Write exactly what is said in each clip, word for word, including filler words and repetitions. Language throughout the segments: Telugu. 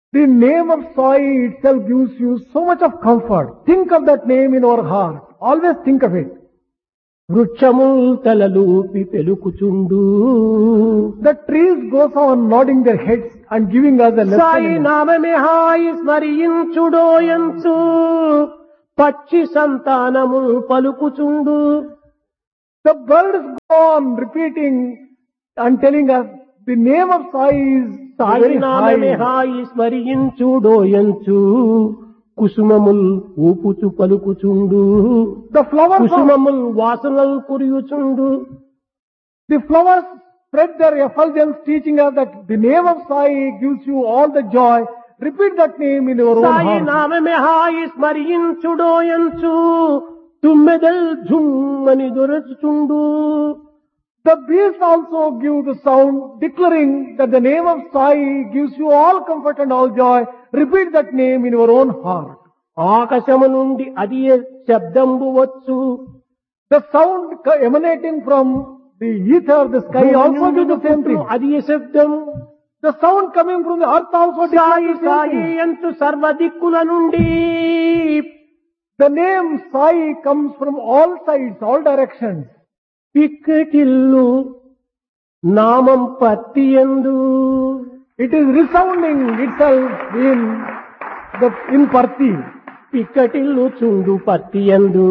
The name of Sai itself gives you so much of comfort. Think of that name in our heart. Always think of it. వృక్షముల్ తలలూపి పెలుకుచుండు The trees goes on nodding their heads and giving us a lesson. Sai in it. నామమే హాయి స్మరించుడోయంచు పక్షి సంతానముల్ పలుకుచుండు The birds go on repeating and telling us the name of Sai is Sai very నామమే high. Hi స్మరించుడోయంచు కుసుమముల్ ఊపుచు పలుకుచుండు The flowers, of, కుసుమముల్ వాసనలు కురియుచుండు the flowers spread their effulgence, teaching us that the name of Sai gives you all the joy. Repeat that name in your own Sai heart. నామమే హాయి స్మరించుడోయంచు తుమ్మెదల్ ఝుమ్మని దొరచుచుండు The bees also give the sound, declaring that the name of Sai gives you all comfort and all joy. Repeat that name in your own heart. ఆకాశము నుండి అది శబ్దంబు వచ్చు The sound co- emanating from the ether, the sky also gives the same thing. అది శబ్దం The sound coming from the earth also Sai declares the same Sai thing. అంటూ సర్వ దిక్కుల నుండి The name Sai comes from all sides, all directions. పిక్కటిల్లు నామం పత్తి ఎందు It is resounding itself in the in Parthi. పిక్కటిల్లు Chundu పత్తి ఎందు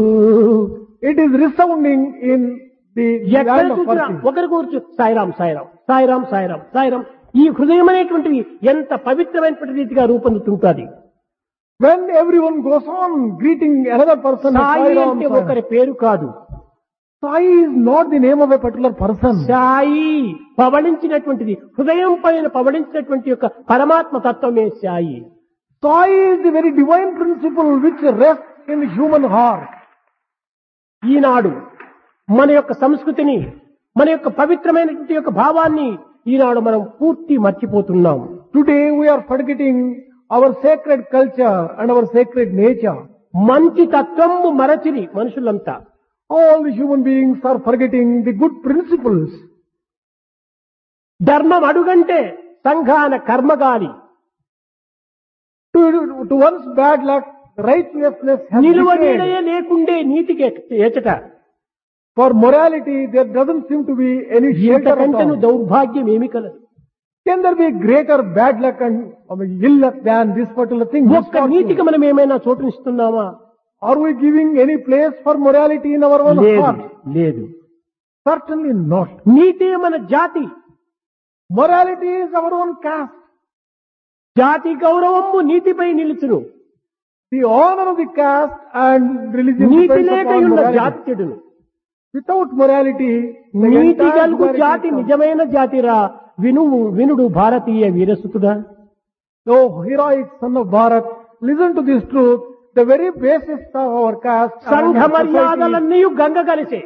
It is resounding in the ఎక్కడ land of చూసినా Parthi. ఒకరి కూర్చు సాయిరాం సాయిరాం సాయిరాం సాయిరాం సాయిరాం ఈ హృదయం అనేటువంటిది ఎంత పవిత్రమైనటువంటి రీతిగా రూపొందుతుంటుంది When everyone goes on greeting another person, with Sai Sai Ram, అంటే Sai Ram. ఒకరి పేరు కాదు Sai is not the name of a particular person. Sai పవళించినటువంటిది హృదయం పైన పవళించినటువంటి యొక్క పరమాత్మ తత్వమే Sai Sai is the very divine principle which rests in the human heart. ఈనాడు మన యొక్క సంస్కృతిని మన యొక్క పవిత్రమైనటువంటి యొక్క భావాన్ని ఈనాడు మనం పూర్తి మర్చిపోతున్నాం Today we are forgetting our sacred culture and our sacred nature. మంచి తత్వము మరచిని మనుషులంతా All the human beings are forgetting the good principles. ధర్మం అడుగంటే సంఘాన కర్మగాలి To, to one's bad luck, righteousness has నిలువ decayed. నీడయే లేకుండే నీతికి ఏచట For morality, there doesn't seem to be any shelter at ఇంతకంటను all. దౌర్భాగ్యం ఏమి కలదు Can there be greater bad luck and I mean, ill luck than this particular thing? ఒక్క నీతికి మనం ఏమైనా చోటునిస్తున్నామా Are we giving any place for morality in our own లేదు heart? లేదు Certainly not. నీతి మన జాతి Morality is our own caste. జాతి గౌరవము నీతిపై నిలుచును The honor of the caste and religion NITI depends లేక upon ఉన్న morality. జాతి చెడును Without morality, the NITI entire గలుగు humanity జాతి suffers. నిజమైన జాతిరా వినువు వినుడు భారతీయ వీరసుతుడా O heroic son of Bharat, listen to this truth. The very basis of our caste and సంఘ our society, మర్యాదలన్నీ గంగ కలిసే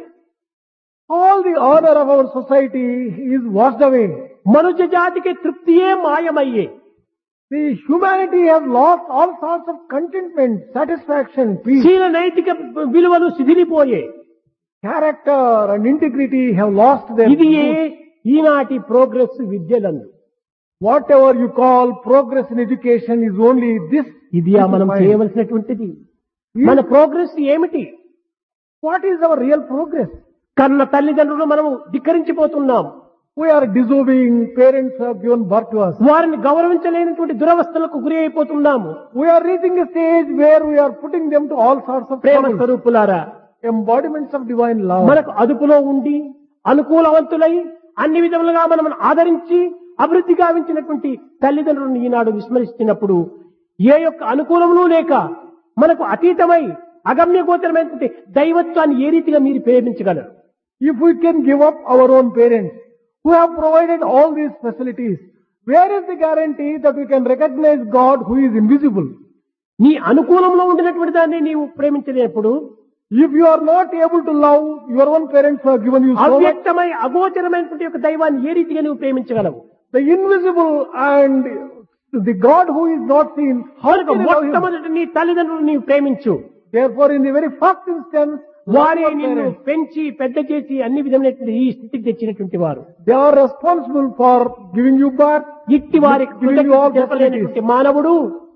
all the honor of our society is washed away. మనుష్య జాతికి తృప్తియే మాయమయ్యే The humanity has lost all sorts of contentment, satisfaction, peace. శీల నైతిక విలువలు శిథిలిపోయే Character and integrity have lost their ఇది ఏ roots. ఈనాటి progress విద్యలందు Whatever you call progress in education is only this. ఇది ఆ మనం This is చేయవలసినటువంటిది fine. మన ప్రోగ్రెస్ ఏమిటి What is our real progress? కన్న తల్లిదండ్రులు మనము ధిక్కరించిపోతున్నాం We are disobeying parents who have given birth to us. వారిని గౌరవించలేనటువంటి దురవస్థలకు గురి అయిపోతున్నాము We are reaching a stage where we are putting them to all sorts of Prema trouble. స్వరూపులారా Embodiments of divine love. మనకు అదుపులో ఉండి అనుకూలవంతులై అన్ని విధములుగా మనం ఆదరించి అభివృద్ధి గావించినటువంటి తల్లిదండ్రులను ఈనాడు విస్మరిస్తున్నప్పుడు ఏ యొక్క అనుకూలములు లేక మనకు అతీతమై అగమ్య గోచరమైనటువంటి దైవత్వాన్ని ఏ రీతిగా మీరు ప్రేమించగలరు If we can give up our own parents who have provided all these facilities, where is the guarantee that we can recognize God who is invisible? నీ అనుకూలంలో ఉండినటువంటి దాన్ని నీవు ప్రేమించలేనప్పుడు If you are not able to love your own parents who have given you so much, అవ్యక్తమై అగోచరమైనటువంటి యొక్క దైవాన్ని ఏ రీతిగా నువ్వు ప్రేమించగలవు the invisible and the God who is not seen, how కనుక can you love him? మొట్టమొదటి నీ తల్లిదండ్రులు నీవు ప్రేమించు Therefore, in the very first instance, వారే Our నిన్ను parents. పెంచి పెద్ద చేసి అన్ని విధమైనటువంటి ఈ స్థితికి తెచ్చినటువంటి వారు. They are responsible for giving you birth. ఇట్టి వారికి Giving you all కృతజ్ఞత చెప్పలేనటువంటి మానవుడు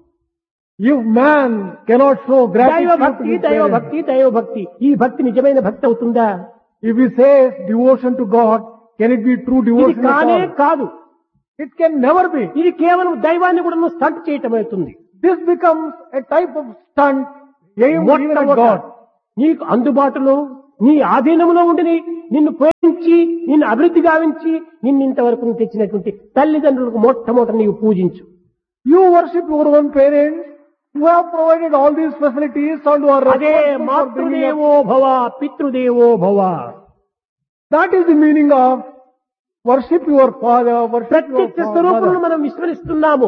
If man cannot show దైవ gratitude to భక్తి his దైవ parents, భక్తి దైవ భక్తి ఈ భక్తి నిజమైన భక్తి అవుతుందా? if he says devotion to God, can it be true ఇది devotion at కానే all? కాదు. It can never be. ఇది కేవలం దైవాన్ని కూడా స్టంట్ చేయటం అవుతుంది. This becomes a type of stunt aimed even at మొట్టమొదట God. నీకు అందుబాటులో నీ ఆధీనంలో ఉండి నిన్ను పోషించి నిన్ను అభివృద్ధి గావించి నిన్ను ఇంతవరకు తెచ్చినటువంటి తల్లిదండ్రులకు మొట్టమొదట నీవు పూజించు. You worship your own parents who have provided all these facilities and who are అదే responsible for bringing up. మాతృదేవో భవ పితృదేవో భవ. That is the meaning of worship your father, worship your ప్రత్యక్ష స్వరూపులను mother. మనం విస్మరిస్తున్నాము.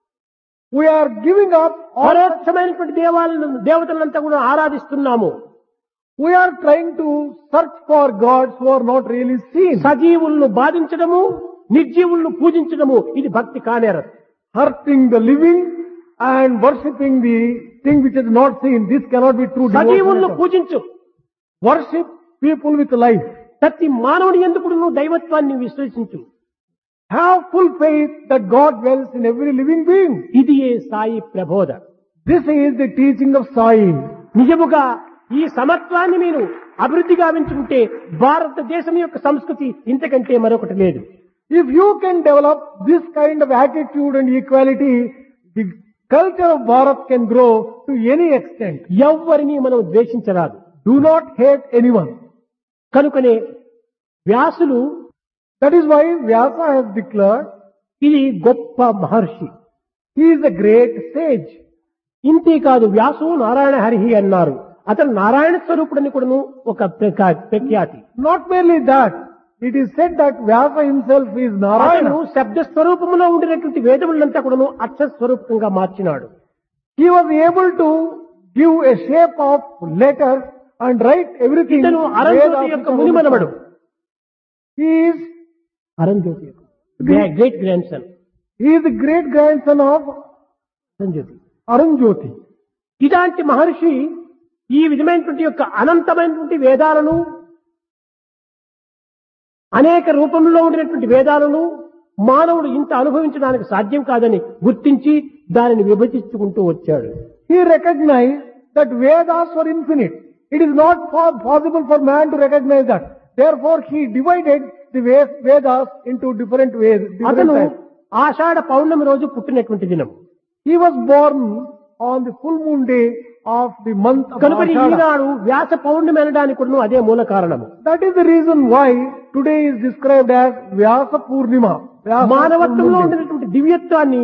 We are giving up all. పరోక్షమైనటువంటి దేవాలను దేవతలంతా కూడా ఆరాధిస్తున్నాము. We are trying to search for gods who are not really seen. సజీవులను బాధించడము నిర్జీవులను పూజించడము ఇది భక్తి కానేరదు. Hurting the living and worshipping the thing which is not seen. This cannot be true devotion. సజీవులను at all. పూజించు. Worship people with life. ప్రతి మానవుని ఎందుకు నువ్వు దైవత్వాన్ని విశ్వసించు. Have full faith that God dwells in every living being. ఇది ఏ సాయి ప్రబోధ. This is the teaching of Sai. నిజముగా ఈ సమత్వాన్ని మీరు అభివృద్ధి గావించుకుంటే భారతదేశం యొక్క సంస్కృతి ఇంతకంటే మరొకటి లేదు. If you can develop this kind of attitude and equality, the culture of Bharat can grow to any extent. ఎవ్వరిని మనం ద్వేషించరాదు. Do not hate anyone. కనుకనే వ్యాసులు That is why Vyasa has declared ఇది గొప్ప మహర్షి. he is a great sage. ఇంతే కాదు వ్యాసు నారాయణ హరిహి అన్నారు. అతను నారాయణ స్వరూపుడని కూడాను ఒక ప్రఖ్యా- ప్రఖ్యాతి. Not merely that, it is said that Vyasa himself is అతను Narayana. శబ్ద స్వరూపంలో ఉండినటువంటి వేదములంతా కూడాను అక్షర స్వరూపంగా మార్చినాడు. He was able to give a shape of letters and write everything. ఇతను అరంజ్యోతి యొక్క మునిమనవడు. He is, అరంజ్యోతి యొక్క great grand son he is the great grandson of అరంజ్యోతి. Aranjoti. ఇలాంటి మహర్షి ఈ విధమైనటువంటి యొక్క అనంతమైనటువంటి వేదాలను అనేక రూపంలో ఉండినటువంటి వేదాలను మానవుడు ఇంత అనుభవించడానికి సాధ్యం కాదని గుర్తించి దానిని విభజించుకుంటూ వచ్చాడు. He recognized that Vedas were infinite. It is not po- possible for man to recognize that. Therefore, he divided the Ve- Vedas into different ways. Different అతను types. ఆషాఢ పౌర్ణమి రోజు పుట్టినటువంటి దినం. He was born on the full moon day of the month of కనుక Ashada. ఈనాడు వ్యాస పౌర్ణమి అనడానికి కూడా అదే మూల కారణము. That is the reason why today is described as Vyasa Purnima. Vyasa మానవత్వంలో full moon day. ఉండినటువంటి దివ్యత్వాన్ని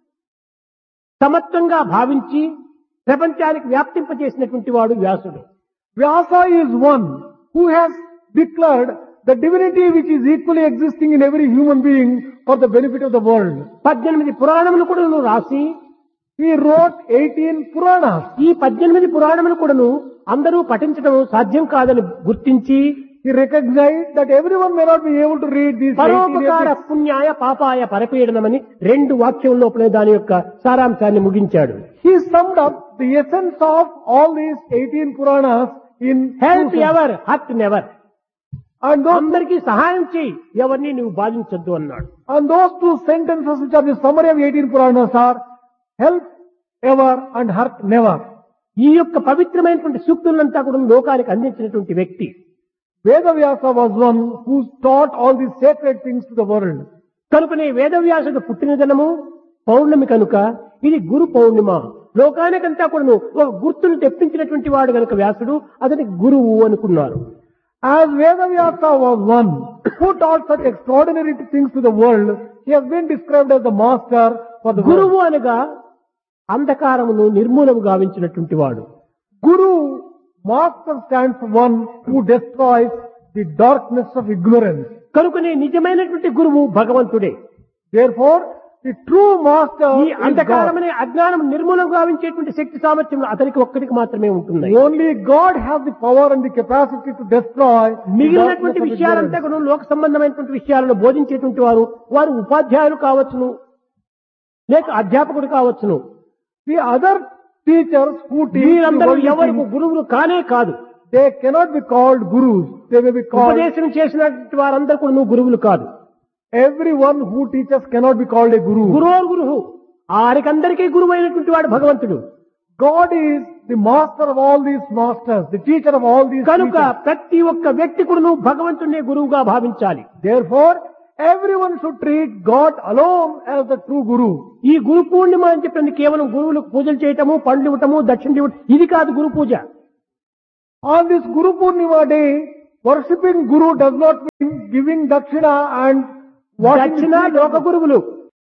సమత్వంగా భావించి ప్రపంచానికి వ్యాప్తింపజేసినటువంటి వాడు వ్యాసుడు. Vyasa is one who has declared the divinity which is equally existing in every human being for the benefit of the world. పద్దెనిమిది పురాణములు కూడాను రాసి He wrote eighteen Puranas. ఈ పద్దెనిమిది పురాణములు కూడాను అందరూ పఠించడం సాధ్యం కాదని గుర్తించి He recognized that everyone may not be able to read these eighteen పరోపకార epics. పుణ్యాయ పాపాయ పరపీడనమని రెండు వాక్యం లోపలే దాని యొక్క సారాంశాన్ని ముగించాడు. He summed up the essence of all these eighteen Puranas in help two ever hurt never. And those, అందరికీ సహాయం చేయి ఎవరిని నువ్వు బాధించొద్దు అన్నాడు. and those two sentences which are the summary of eighteen Puranas are help ever and hurt never. ఈ యొక్క పవిత్రమైనటువంటి సూక్తులంతా కూడా లోకానికి అందించినటువంటి వ్యక్తి. Vedavyasa was one who taught all these sacred things to the world. కనుకనే వేదవ్యాసుడు పుట్టిన దినము పౌర్ణమి కనుక ఇది గురు పౌర్ణిమ. లోకానికంతా కూడాను ఒక గుర్తును తెప్పించినటువంటి వాడు కనుక వ్యాసుడు అతనికి గురువు అనుకున్నారు. As Vedavyasa was one who taught such extraordinary things to the world, he has been described as the master for the world. గురువు అనగా అంధకారమును నిర్మూలము గావించినటువంటి వాడు. Guru, master stands for one who destroys the darkness of ignorance. కనుకనే నిజమైనటువంటి గురువు భగవంతుడే. Therefore, the true master ఈ is God. అంధకారమనే అజ్ఞానం నిర్మూలన గావించేటువంటి శక్తి సామర్థ్యం అతనికి ఒక్కడికి మాత్రమే ఉంటుంది. Only God has the power and the capacity to destroy the darkness మిగిలినటువంటి of విషయాలంతా ignorance. కూడా లోక సంబంధమైనటువంటి విషయాలను బోధించేటువంటి వారు వారు ఉపాధ్యాయులు కావచ్చును లేక అధ్యాపకుడు కావచ్చును. The other teachers who teach the వీరందరూ world ఎవరికి things, గురువులు కానే కాదు. they cannot be called gurus. They may be called, ఉపదేశం చేసినటువంటి వారందరూ కూడా నువ్వు గురువులు కాదు. everyone who teaches cannot be called a guru. గురువు గురువు ఆరికందరికీ గురువు అయినటువంటి వాడు భగవంతుడు. God is the master of all these masters, the teacher of all these కనుక teachers. ప్రతి ఒక్క వ్యక్తి కూడా నువ్వు భగవంతుడినే గురువుగా భావించాలి. Therefore, everyone should treat God alone as the true guru. ఈ గురు పూర్ణిమ అని చెప్పినది కేవలం గురువులకు పూజలు చేయటము, పండ్లు ఇవ్వటము, దక్షిణ ఇవ్వటం ఇది కాదు గురు పూజ. On this Guru Purnima day, worshipping Guru does not mean giving dakshina and washing దక్షిణ his feet. లోక గురువులు,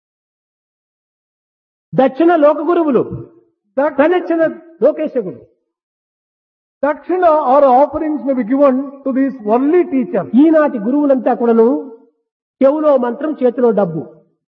దక్షిణ లోక గురువులు, That ప్రదక్షిణ లోకేశ గురు. dakshina or offerings may be given to these worldly teachers. ఈనాటి గురువులంతా కూడాను చెవులో మంత్రం, చేతిలో డబ్బు.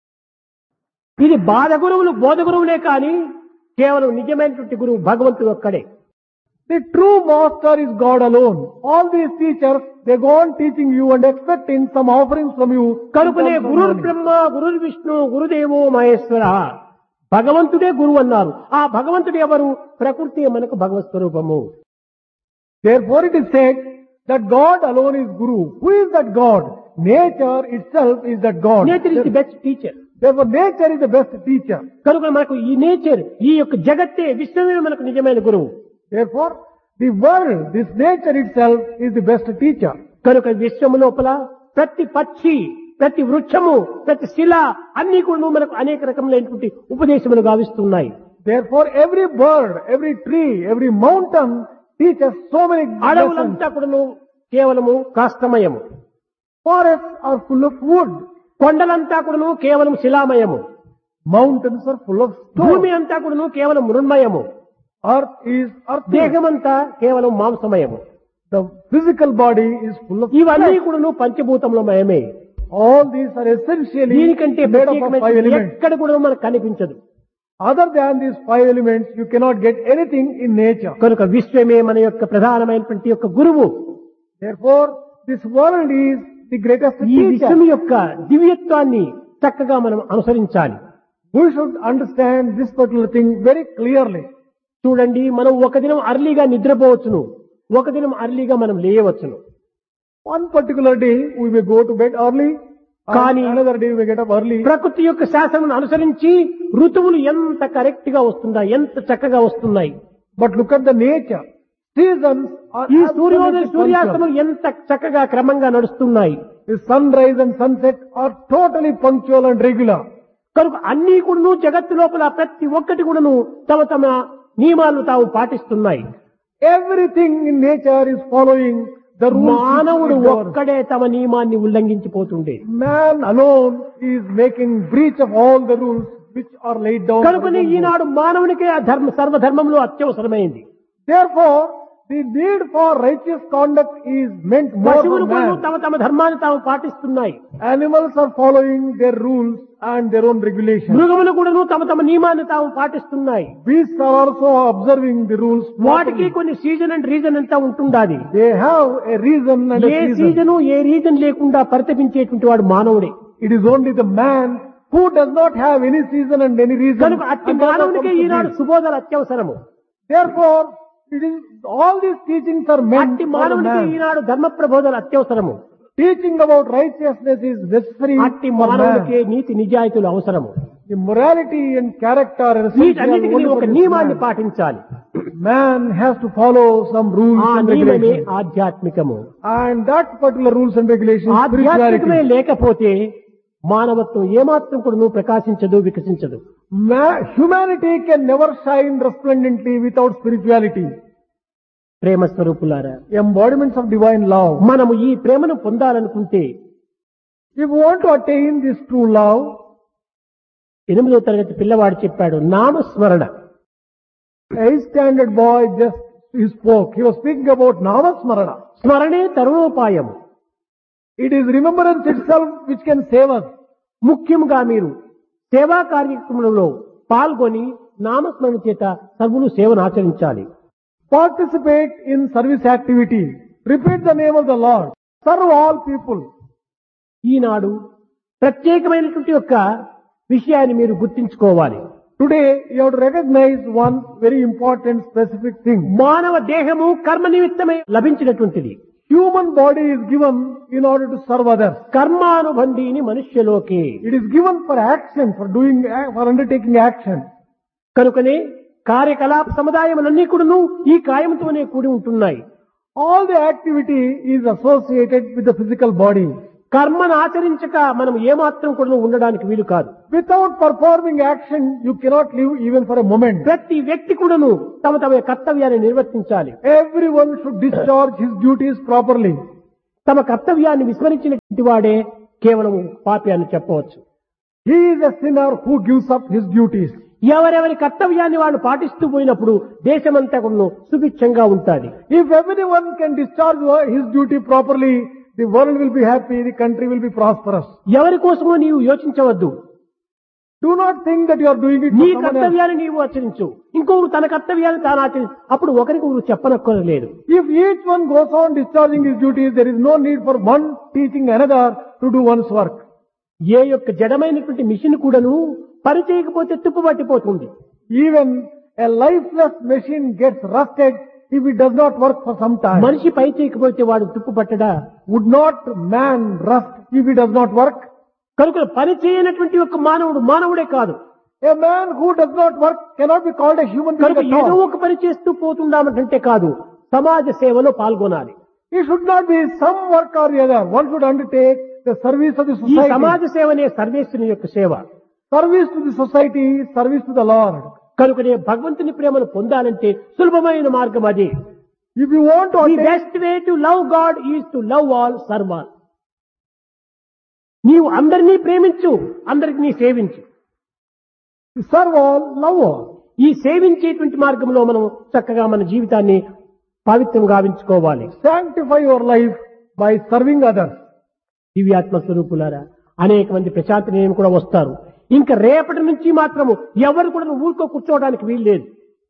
ఇది బాధ గురువులు, బోధ గురువులే కానీ కేవలం నిజమైనటువంటి గురువు భగవంతుడు ఒక్కడే. The true master is God alone. All these teachers, they go on teaching you and expecting some offerings from you. కనుకనే in terms of గురుర్ money. బ్రహ్మ, గురుర్ విష్ణు, గురుదేవో మహేశ్వర. భగవంతుడే గురువు అన్నారు. ఆ భగవంతుడు ఎవరు? ప్రకృతి మనకు భగవత్ స్వరూపము. Therefore it is said that God alone is Guru. Who is that God? Nature itself is that God. Nature is the best teacher. Therefore nature is the best teacher. కనుక మనకు ఈ నేచర్, ఈ యొక్క జగత్తే, విశ్వమే మనకు నిజమైన గురువు. Therefore the world, this nature itself is the best teacher. కనుక విశ్వము లోపల ప్రతి పక్షి, ప్రతి వృక్షము, ప్రతి శిల అన్ని కూడా మనకు అనేక రకములైనటువంటి ఉపదేశములు గావిస్తున్నాయి. Therefore every bird, every tree, every mountain teaches so many lessons. అడవులంతా కూడా కేవలము కాష్టమయము, Forests are full of wood. కొండలంతా కూడాను కేవలం శిలామయము, Mountains are full of భూమి stone. అంతా కూడాను కేవలం మృణ్మయము, Earth is earthy. దేహమంతా కేవలం మాంసమయము. The physical body is full of ఇవన్నీ flesh. కూడాను పంచభూతముల మయమే. All these are essentially దీనికంటే made up of five ప్రత్యేకమైన elements. ఎక్కడ కూడా మనకు కనిపించదు. Other than these five elements, you cannot get anything in nature. కనుక విశ్వమే మన యొక్క ప్రధానమైనటువంటి యొక్క గురువు. Therefore, this world is the greatest ఈ విశ్వం teacher. యొక్క దివ్యత్వాన్ని చక్కగా మనం అనుసరించాలి. We should understand this particular thing very clearly. చూడండి, మనం ఒక దినం అర్లీగా నిద్రపోవచ్చును, ఒక దినం అర్లీగా మనం లేయవచ్చును. One particular day, we may go to bed early, and కానీ another day we may get up early. ప్రకృతి యొక్క శాసనం అనుసరించి ఋతువులు ఎంత కరెక్ట్ గా వస్తున్నాయి, ఎంత చక్కగా వస్తున్నాయి. But look at the nature. Seasons are ఈ సూర్యోదయ absolutely సూర్యాస్తమం punctual. ఎంత చక్కగా క్రమంగా నడుస్తున్నాయి. The sunrise and sunset are totally punctual and regular. కనుక అన్ని కూడాను జగత్తు లోపల ప్రతి ఒక్కటి కూడాను తమ తమ నియమాలను తాము పాటిస్తున్నాయి. Everything in nature is following the rules. మానవుడు which it governs. ఒక్కడే తమ నియమాన్ని ఉల్లంఘించిపోతుండే. Man alone is making breach of all the rules which are laid down. for కనుకనే him. ఈనాడు మానవునికే ఆ ధర్మ సర్వధర్మంలో అత్యవసరమైంది. Therefore, the need for righteous conduct is meant more పశువులు for కూడా man. తమ తమ ధర్మాన్ని తాము పాటిస్తున్నాయి. Animals are following their rules and their own regulations. మృగములు కూడా తమ తమ నియమాన్ని తాము పాటిస్తున్నాయి. Beasts are also observing the rules. వాటికి properly. కొన్ని సీజన్ అండ్ రీజన్ అంతా ఉంటుండాది. They have a reason and a A season. Season A reason లేకుండా పరితపించేటువంటి వాడు మానవుడే. It is only the man who does not have any season and any reason. కనుక అట్టి and therefore మానవునికే comes to Eenadu beast. సుబోధలు అత్యవసరము. Therefore, it is all these teachings are meant అట్టి for the మానవునికే man. ఈనాడు ధర్మ ప్రబోధలు అత్యవసరము. Teaching about righteousness is necessary అట్టి for మానవునికే man. నీతి నిజాయితీలు అవసరము. The morality and character are essential వీటన్నిటికీ only ఒక for this నియమాన్ని man. పాటించాలి. Man has to follow some rules ఆ and నియమమే regulations. ఆధ్యాత్మికము. And that particular rules and regulations, ఆధ్యాత్మికమే spirituality. లేకపోతే మానవత్వం ఏమాత్రం కూడా నువ్వు ప్రకాశించదు, వికసించదు. Ma- humanity can never shine resplendently without spirituality. ప్రేమ స్వరూపులారా, Embodiments of divine love. మనము ఈ ప్రేమను పొందాలనుకుంటే If we want to attain this true love, ఎనిమిదో తరగతి పిల్లవాడు చెప్పాడు నామస్మరణ. a standard boy just he spoke. He was speaking about Namasmarana. స్మరణే తరుణోపాయము. It is remembrance itself which can save us. ముఖ్యంగా మీరు సేవా కార్యక్రమంలో పాల్గొని నామస్మరణ చేత సర్వులు సేవను ఆచరించాలి. Participate in service activity. Repeat the name of the Lord. Serve all people. ఈనాడు ప్రత్యేకమైనటువంటి యొక్క విషయాన్ని మీరు గుర్తించుకోవాలి. Today, you have to recognize one very important specific thing. మానవ దేహము కర్మ నిమిత్తమే లభించినటువంటిది. Human body is given in order to serve others. కర్మానుబంధీని మనుష్యలోకి. It is given for action, for doing, for undertaking action. కనుకనే కార్యకలాప సముదాయములన్నీ కూడాను ఈ కాయముతోనే కూడి ఉంటున్నాయి. All the activity is associated with the physical body. కర్మను ఆచరించక మనం ఏమాత్రం కూడా ఉండడానికి వీలు కాదు. Without performing action, you cannot live even for a moment. ప్రతి వ్యక్తి కూడాను తమ తమ కర్తవ్యాన్ని నిర్వర్తించాలి. Everyone should discharge his duties properly. తమ కర్తవ్యాన్ని విస్మరించినటువంటి వాడే కేవలం పాపి అని చెప్పవచ్చు. He is a sinner who gives up his duties. ఎవరెవరి కర్తవ్యాన్ని వాళ్ళు పాటిస్తూ పోయినప్పుడు దేశమంతా కూడా సుభిక్షంగా ఉంటుంది. If everyone can discharge his duty properly, the world will be happy, the country will be prosperous. ఎవరి కోసమో నీవు యోచించవద్దు. Do not think that you are doing it నీ for someone else. కర్తవ్యాన్ని నీవు ఆచరించు, ఇంకొకరు తన కర్తవ్యాన్ని తాను ఆచరించు. అప్పుడు ఒకరికి ఒకరు చెప్పనక్కర్లేదు. If each one goes on discharging his duties, there is no need for one teaching another to do one's work. ఏ యొక్క జడమైనటువంటి మిషన్ కూడాను పని చేయకపోతే తుప్పు పట్టిపోతుంది. Even a lifeless machine gets rusted if it does not work for some time. మనిషి పై చేయకపోతే వాడు తుప్పు పట్టడా? Would not man rust if he does not work? కనుక పని చేయనటువంటి ఒక మానవుడు మానవుడే కాదు. A man who does not work cannot be called a human being కనుక at ఏదో all. ఒక పని చేస్తూ పోతుందామంటే కాదు, సమాజ సేవలో పాల్గొనాలి. It should not be some work or the other. One should undertake the service of the ఈ society. సమాజ సేవనే సర్వేశ్వరుని యొక్క సేవ. Service to the society, service to the Lord. కనుకనే భగవంతుని ప్రేమను పొందాలంటే సులభమైన మార్గం అది. If you want to the attain, best way to love God is to love all, serve all. నీవు అందరినీ ప్రేమించు, అందరికి నీ సేవించు. serve all, love all. ఈ సేవించేటువంటి మార్గంలో మనం చక్కగా మన జీవితాన్ని పవిత్రం గావించుకోవాలి. Sanctify your life by serving others. దివ్యాత్మ స్వరూపులారా, అనేక మంది ప్రశాంతి నిలయం కూడా వస్తారు. ఇంకా రేపటి నుంచి మాత్రము ఎవరు కూడా ఊరుకో కూర్చోవడానికి వీలు లేదు.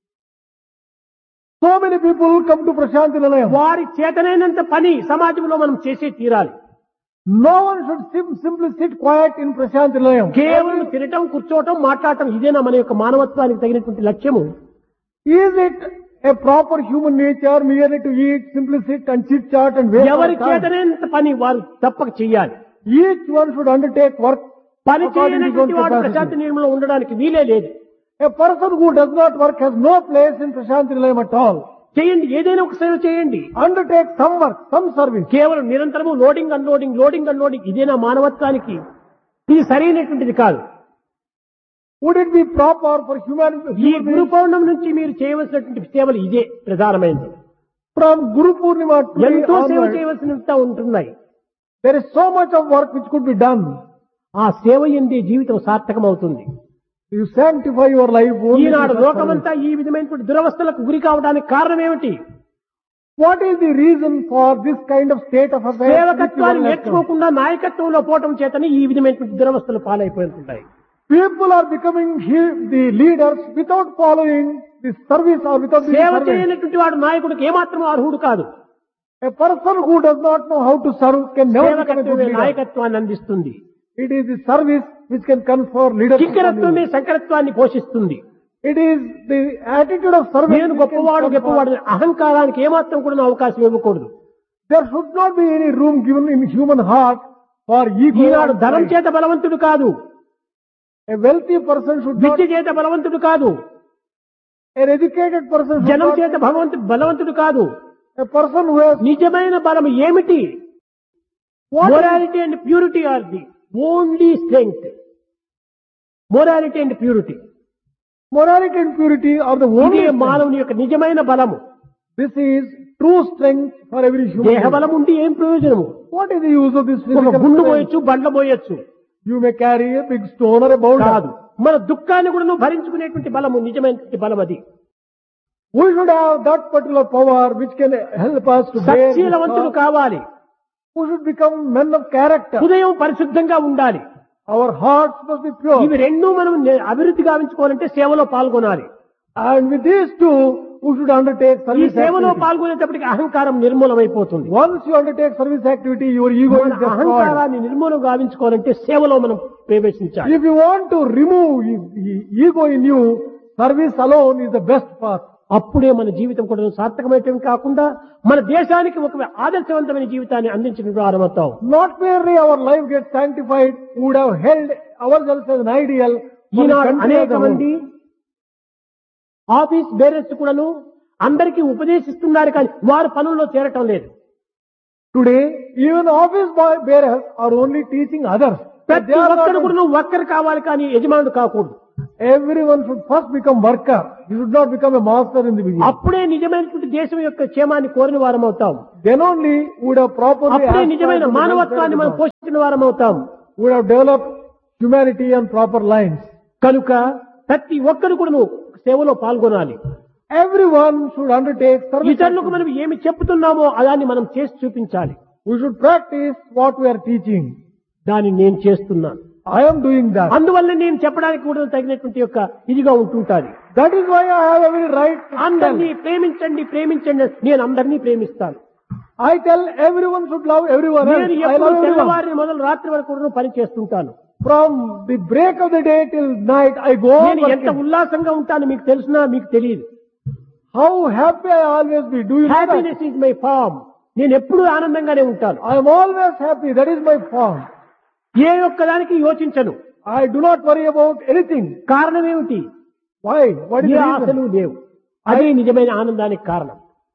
So many people come to Prashanti Nilayam. వారి చేతనైనంత పని సమాజంలో మనం చేసే తీరాలి. No one should sim- simply sit quiet in Prashanti Nilayam. కేవలం తినటం, కూర్చోవటం, మాట్లాడటం ఇదేనా మన యొక్క మానవత్వానికి తగినటువంటి లక్ష్యము? Is it a proper human nature merely to eat, simply sit and chit chat and waste ఎవరి our time? చేతనైనంత పని వారు తప్పక చెయ్యాలి. Each one should undertake work పని according to his own చేయనటువంటి వాడు capacity. ప్రశాంతి నిలయంలో ఉండడానికి వీలే లేదు. A person who does not work has no place in Prashanti Nilayam at all. చేయండి, ఏదైనా ఒక సేవ చేయండి. Undertake some work, some service. కేవలం నిరంతరము లోడింగ్ అన్లోడింగ్ లోడింగ్ అన్లోడింగ్ ఇదేనా మానవత్వానికి? ఇది సరైనటువంటిది కాదు. Would it be proper for human, ఈ human గురు beings పౌర్ణమి నుంచి మీరు చేయవలసినటువంటి సేవలు ఇదే ప్రధానమైనది. from Guru Purnima to ఎంతో సేవ onward, చేయవలసినంత ఉంటున్నాయి. there is so much of work which could be done. ఆ సేవ ఎందే జీవితం సార్థకమవుతుంది. You sanctify your life only Eenadu through such service. లోకమంతా ఈ విధమైనటువంటి దురవస్థలకు గురి కావడానికి కారణం ఏమిటి? What is the reason for this kind of state of affairs? సేవకత్వాన్ని which you are నేర్చుకోకుండా నాయకత్వంలో పోవటం చేతనే ఈ విధమైనటువంటి దురవస్థలు పాలైపోతుంటాయి. People are becoming he- the leaders without following the service or without the సేవ service. చేయనటువంటి వాడు నాయకుడికి ఏమాత్రం అర్హుడు కాదు. A person who does not know how to serve can never become a good సేవకత్వమే leader. నాయకత్వాన్ని అందిస్తుంది. It is the service which can confer leadership. on కింకరత్వమే you. శంకరత్వాన్ని పోషిస్తుంది. It is the attitude of service. నేను which can గొప్పవాడు confer- గొప్పవాడు అహంకారానికి ఏమాత్రం కూడా అవకాశం ఇవ్వకూడదు. There should not be any room given in human heart for ego. Eenadu and ధనం pride. చేత బలవంతుడు కాదు, A wealthy person should not. విద్య చేత బలవంతుడు కాదు, An educated person should జనం not. చేత భగవంతుడు బలవంతుడు కాదు. A person who has నిజమైన బలం ఏమిటి? Morality and purity are the only strength. Morality and purity morality and purity are the only. ఇదే strength. మానవుని యొక్క నిజమైన బలము. This is true strength for every human. దేహ being. బలం ఉండి ఏం ప్రయోజనము? What is the use of this ఒక physical గుండు strength? పోయొచ్చు, Bandla పోయొచ్చు You may carry a big stone or a boulder. కాదు. మన దుఃఖాన్ని కూడా భరించుకునేటువంటి బలము నిజమైనటువంటి బలం అది. We should have that particular power which can help us to bear this సత్శీలవంతులు power. కావాలి. We should become men of character. హృదయం పరిశుద్ధంగా ఉండాలి. Our hearts must be pure. ఇవి రెండూ మనం నే- అభివృద్ధి గావించుకోవాలంటే సేవలో పాల్గొనాలి. And with these two, who should undertake ఈ service సేవలో activity. పాల్గొనేటప్పటికి అహంకారం నిర్మూలమైపోతుంది. Once you undertake service activity, your ego మన is destroyed. అహంకారాన్ని నిర్మూలన గావించుకోవాలంటే సేవలో మనం ప్రవేశించాలి. If you want to remove e- e- ego in you, service alone is the best path. అప్పుడే మన జీవితం కూడా సార్థకమైనవి కాకుండా మన దేశానికి ఒక ఆదర్శవంతమైన జీవితాన్ని అందించిన ప్రారంభమవుతాం. Not merely our life gets sanctified, we would have held ourselves as an ideal. for the Eenadu country అనేక as a whole. మంది ఆఫీస్ బేరర్స్ కూడాను అందరికీ ఉపదేశిస్తున్నారు కానీ వారు పనుల్లో చేరటం లేదు. Today, even office boy bearers are only teaching others. But ప్రతి they are ఒక్కరు not, కూడా వర్కర్ కావాలి కానీ యజమానుడు కాకూడదు. everyone should first become worker. You should not become a master in the beginning. అప్పుడే నిజమైనటువంటి దేశం యొక్క క్షేమాన్ని కోరిన వారం అవుతాం. Then only would have properly అప్పుడే aspired నిజమైన to the మానవత్వాన్ని మనం welfare of the పోషించిన వారం అవుతాం. world. Would have developed humanity on proper lines. కనుక ప్రతి ఒక్కరు కూడా సేవలో పాల్గొనాలి. Everyone should undertake service. ఇతరులకు మనం ఏమి చెప్తున్నామో అలాన్ని మనం చేసి చూపించాలి. We should practice what we are teaching. దాన్ని నేను చేస్తున్నాను. I am doing that. అందువల్ల నేను చెప్పడానికి కూడా తగినటువంటి యొక్క ఇదిగా ఉంటుంటాది. That is why I have every right to tell. అందరినీ ప్రేమించండి ప్రేమించండి నేను అందరినీ ప్రేమిస్తాను. I tell everyone should love everyone else. నేను I ఎప్పుడు love everyone. తెల్లవారిని మొదలు రాత్రి వరకు కూడా పని చేస్తుంటాను. From the break of the day till night, I go on నేను ఎంత working. ఉల్లాసంగా ఉంటాను మీకు తెలుసునా మీకు తెలియదు. How happy I always be. Do you know that? Happiness is my form. నేను ఎప్పుడు ఆనందంగానే ఉంటాను. I am always happy. That is my form. ఏ ఒక్కదానికి యోచించను. I do not worry about anything. కారణం ఏమిటి? Why? What is A the ఆశలు reason? లేవు. అదే నిజమైన ఆనందానికి కారణం.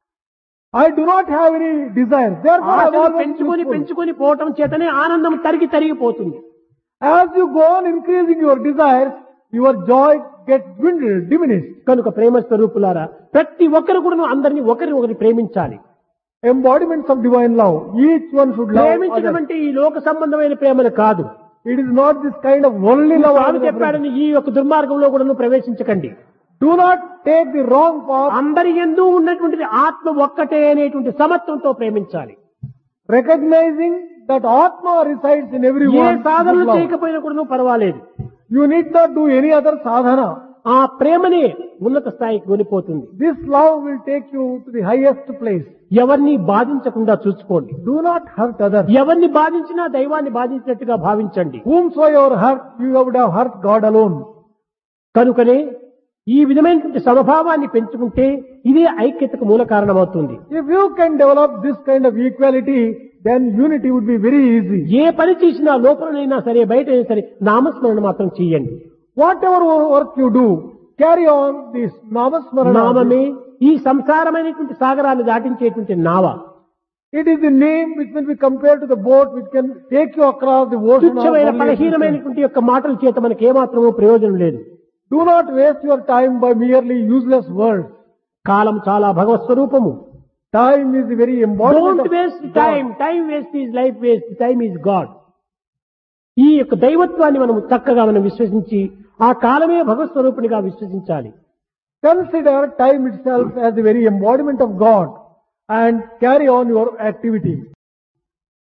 I do not have any desires. Therefore, I am ఆశలు always పెంచుకొని peaceful. పెంచుకొని పోవటం చేతనే ఆనందం తరిగి తరిగిపోతుంది. As you go on increasing your desires, your joy gets dwindled, diminished. కనుక ప్రేమ స్వరూపులారా ప్రతి ఒక్కరు కూడా అందరినీ ఒకరిని ఒకరి ప్రేమించాలి. Embodiments of divine love. Each one should love ప్రేమించడం others. అంటే ఈ లోక సంబంధమైన ప్రేమను కాదు. It is not this kind of worldly love. స్వామి చెప్పాడని ఈ యొక్క దుర్మార్గంలో కూడా ప్రవేశించకండి. Do not take the wrong path. అందరి యందు ఉన్నటువంటిది ఆత్మ ఒక్కటే అనేటువంటి సమత్వంతో ప్రేమించాలి. Recognizing that Atma resides in A everyone. సాధనలు should love. చేయకపోయినా కూడా పర్వాలేదు. You need not do any other sadhana. ఆ ప్రేమనే ఉన్నత స్థాయికి కొనిపోతుంది. This love will take you to the highest place. ఎవరిని బాధించకుండా చూసుకోండి. Do not hurt others. ఎవరిని బాధించినా దైవాన్ని బాధించినట్టుగా భావించండి. Whomsoever hurt, you would have hurt God alone. కనుకనే ఈ విధమైనటువంటి సమభావాన్ని పెంచుకుంటే ఇదే ఐక్యతకు మూల కారణమవుతుంది. If you can develop this kind of equality, then unity would be very easy. ఏ పని చేసినా లోపలనైనా సరే బయటైనా సరే నామస్మరణ మాత్రం చేయండి. Whatever work you do, carry on this namasmarana. నామమే ఈ సంసారమైనటువంటి సాగరాన్ని దాటించేటువంటి నావ. It is the name which will be compared to the boat which can take you across the ocean. of తుచ్చమైన worldly existence. బలహీనమైనటువంటి యొక్క మాటల చేత మనకి ఏమాత్రమూ ప్రయోజనం లేదు. Do not waste your time by merely useless words. కాలం చాలా భగవత్ స్వరూపము. Time is the very embodiment don't of waste God. Time. Time waste is life waste. Time is God. ఈ యొక్క దైవత్వాన్ని మనం చక్కగా మనం విశ్వసించి ఆ కాలమే భగవత్ స్వరూపునిగా విశ్వసించాలి. Consider time itself as the very embodiment of God and carry on your activity.